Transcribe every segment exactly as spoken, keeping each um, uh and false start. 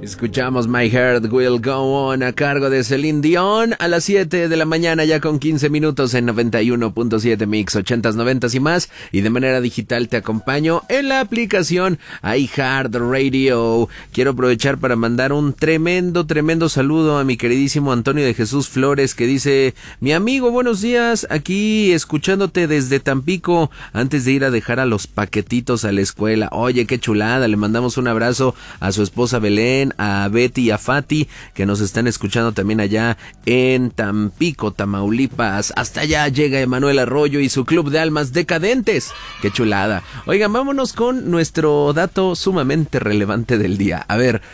Escuchamos My Heart Will Go On a cargo de Celine Dion a las siete de la mañana ya con quince minutos en noventa y uno punto siete Mix, ochentas, noventas y más, y de manera digital te acompaño en la aplicación iHeartRadio. Quiero aprovechar para mandar un tremendo, tremendo saludo a mi queridísimo Antonio de Jesús Flores, que dice: mi amigo, buenos días, aquí escuchándote desde Tampico antes de ir a dejar a los paquetitos a la escuela. Oye, qué chulada, le mandamos un abrazo a su esposa Belén, a Betty y a Fati, que nos están escuchando también allá en Tampico, Tamaulipas. Hasta allá llega Emanuel Arroyo y su club de almas decadentes. ¡Qué chulada! Oigan, vámonos con nuestro dato sumamente relevante del día. A ver,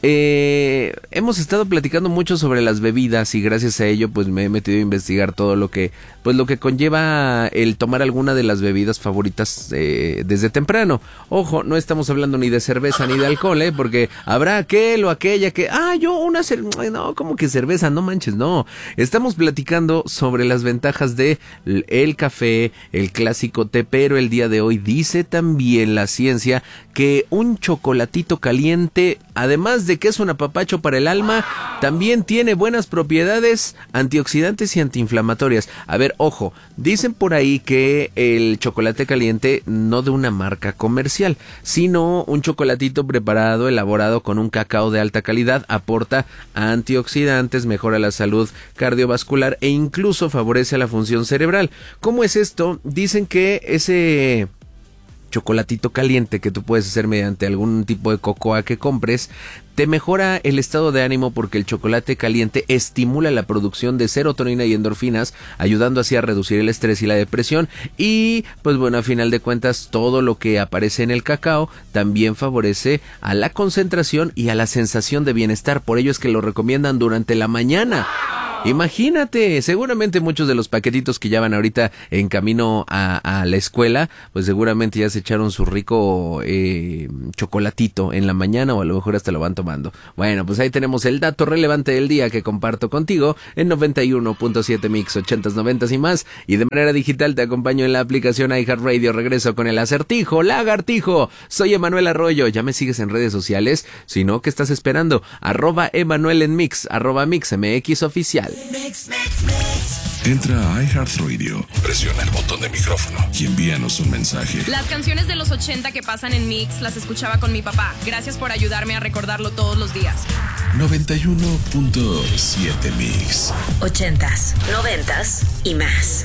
Eh, hemos estado platicando mucho sobre las bebidas y gracias a ello pues me he metido a investigar todo lo que pues lo que conlleva el tomar alguna de las bebidas favoritas eh, desde temprano. Ojo, no estamos hablando ni de cerveza ni de alcohol, eh, porque habrá aquel o aquella que ah yo una cerveza, no, como que cerveza, no manches, no. Estamos platicando sobre las ventajas de el café, el clásico té, pero el día de hoy dice también la ciencia que un chocolatito caliente, además de que es un apapacho para el alma, también tiene buenas propiedades antioxidantes y antiinflamatorias. A ver, ojo, dicen por ahí que el chocolate caliente no de una marca comercial, sino un chocolatito preparado, elaborado con un cacao de alta calidad, aporta antioxidantes, mejora la salud cardiovascular e incluso favorece la función cerebral. ¿Cómo es esto? Dicen que ese chocolatito caliente que tú puedes hacer mediante algún tipo de cocoa que compres, te mejora el estado de ánimo porque el chocolate caliente estimula la producción de serotonina y endorfinas, ayudando así a reducir el estrés y la depresión. Y pues bueno, a final de cuentas, todo lo que aparece en el cacao también favorece a la concentración y a la sensación de bienestar. Por ello es que lo recomiendan durante la mañana. Imagínate, seguramente muchos de los paquetitos que ya van ahorita en camino a, a la escuela, pues seguramente ya se echaron su rico eh, chocolatito en la mañana o a lo mejor hasta lo van tomando. Bueno, pues ahí tenemos el dato relevante del día que comparto contigo en noventa y uno punto siete Mix, ochentas, noventas y más, y de manera digital te acompaño en la aplicación iHeartRadio. Regreso con el acertijo, lagartijo. Soy Emanuel Arroyo, ya me sigues en redes sociales, si no, ¿qué estás esperando? Arroba Emanuel en Mix, arroba Mix M X oficial. Mix, mix, mix. Entra a iHeartRadio, presiona el botón de micrófono y envíanos un mensaje. Las canciones de los ochenta que pasan en Mix las escuchaba con mi papá. Gracias por ayudarme a recordarlo todos los días. noventa y uno punto siete Mix. Ochentas, noventas y más.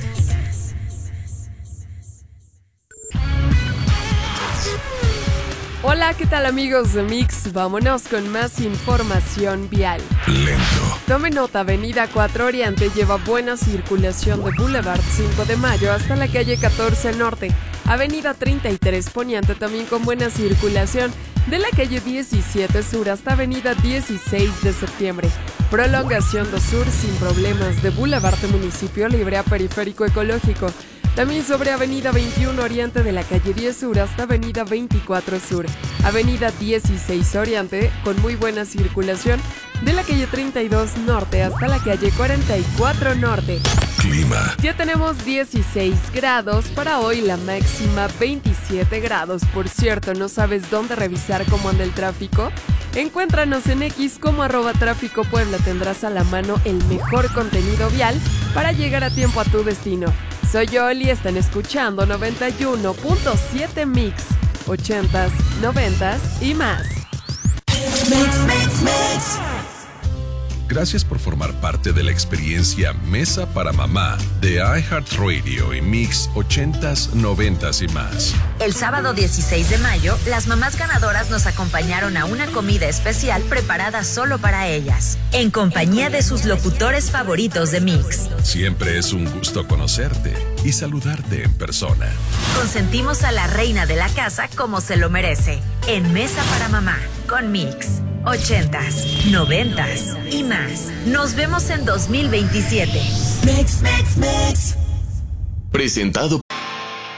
Hola, ¿qué tal amigos de Mix? Vámonos con más información vial. Lento. Tome nota, Avenida cuatro Oriente lleva buena circulación de Boulevard cinco de Mayo hasta la calle catorce Norte. Avenida treinta y tres Poniente también con buena circulación de la calle diecisiete Sur hasta Avenida dieciséis de Septiembre. Prolongación do Sur sin problemas de Boulevard de Municipio Libre a Periférico Ecológico. También sobre Avenida veintiuno Oriente de la calle diez Sur hasta Avenida veinticuatro Sur. Avenida dieciséis Oriente con muy buena circulación de la calle treinta y dos Norte hasta la calle cuarenta y cuatro Norte. Clima. Ya tenemos dieciséis grados para hoy, la máxima veintisiete grados. Por cierto, ¿no sabes dónde revisar cómo anda el tráfico? Encuéntranos en X como arroba tráfico Puebla. Tendrás a la mano el mejor contenido vial para llegar a tiempo a tu destino. Soy Yoli y están escuchando noventa y uno punto siete Mix, ochentas, noventas y más. Mix, mix, mix. Gracias por formar parte de la experiencia Mesa para Mamá de iHeartRadio y Mix ochentas, noventas y más. El sábado dieciséis de mayo, las mamás ganadoras nos acompañaron a una comida especial preparada solo para ellas, en compañía de sus locutores favoritos de Mix. Siempre es un gusto conocerte y saludarte en persona. Consentimos a la reina de la casa como se lo merece, en Mesa para Mamá, con Mix. Ochentas, noventas y más. Nos vemos en dos mil veintisiete. Mix, mix, mix. Presentado